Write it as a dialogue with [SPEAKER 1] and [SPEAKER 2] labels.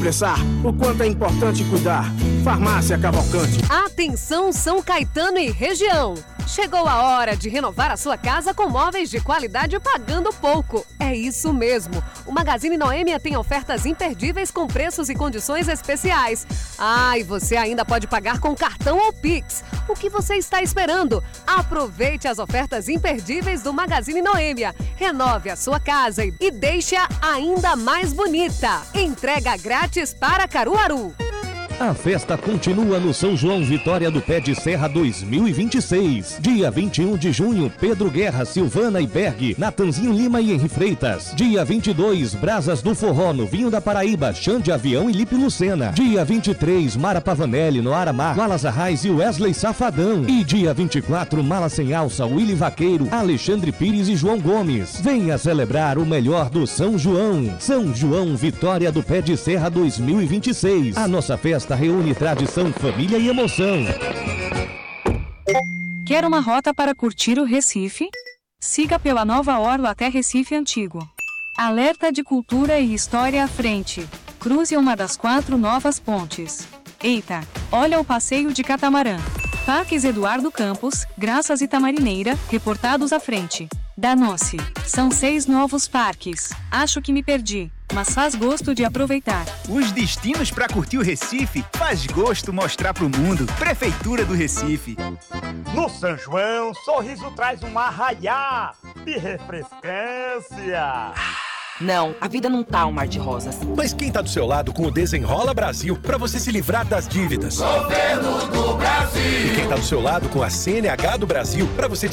[SPEAKER 1] expressar o quanto é importante cuidar. Farmácia Cavalcante.
[SPEAKER 2] Atenção São Caetano e região. Chegou a hora de renovar a sua casa com móveis de qualidade pagando pouco. É isso mesmo. O Magazine Noêmia tem ofertas imperdíveis com preços e condições especiais. Ah, e você ainda pode pagar com cartão ou Pix. O que você está esperando? Aproveite as ofertas imperdíveis do Magazine Noêmia. Renove a sua casa e deixe-a ainda mais bonita. Entrega grátis para Caruaru.
[SPEAKER 3] A festa continua no São João Vitória do Pé de Serra 2026. Dia 21 de junho, Pedro Guerra, Silvana e Berg, Natanzinho Lima e Henri Freitas. Dia 22, Brasas do Forró no Vinho da Paraíba, Xande Avião e Lipe Lucena. Dia 23, Mara Pavanelli, Noara Mar, Wallace Arraes e Wesley Safadão. E dia 24, Mala Sem Alça, Willy Vaqueiro, Alexandre Pires e João Gomes. Venha celebrar o melhor do São João. São João Vitória do Pé de Serra 2026. A nossa festa reúne tradição, família e emoção.
[SPEAKER 4] Quer uma rota para curtir o Recife? Siga pela Nova Orla até Recife Antigo. Alerta de cultura e história à frente. Cruze uma das 4 novas pontes. Eita, olha o passeio de catamarã. Parques Eduardo Campos, Graças e Tamarineira, reportados à frente. Danou-se. São 6 novos parques. Acho que me perdi, mas faz gosto de aproveitar.
[SPEAKER 5] Os destinos para curtir o Recife faz gosto mostrar pro mundo. Prefeitura do Recife.
[SPEAKER 6] No São João, sorriso traz um arraiá de refrescância.
[SPEAKER 7] Não, a vida não tá um mar de rosas.
[SPEAKER 8] Mas quem tá do seu lado com o Desenrola Brasil para você se livrar das dívidas?
[SPEAKER 9] Governo do Brasil.
[SPEAKER 8] E quem tá do seu lado com a CNH do Brasil para você